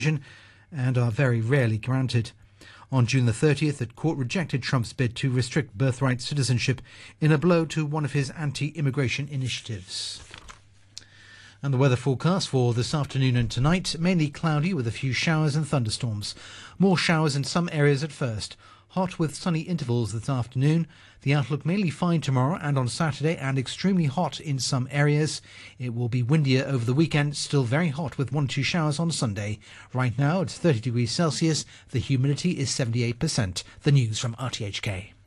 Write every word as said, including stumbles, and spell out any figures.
and are very rarely granted. On June the thirtieth, the court rejected Trump's bid to restrict birthright citizenship in a blow to one of his anti-immigration initiatives. And the weather forecast for this afternoon and tonight, mainly cloudy with a few showers and thunderstorms. More showers in some areas at first. Hot with sunny intervals this afternoon. The outlook mainly fine tomorrow and on Saturday, and extremely hot in some areas. It will be windier over the weekend, still very hot with one or two showers on Sunday. Right now it's thirty degrees Celsius. The humidity is seventy-eight percent. The news from R T H K.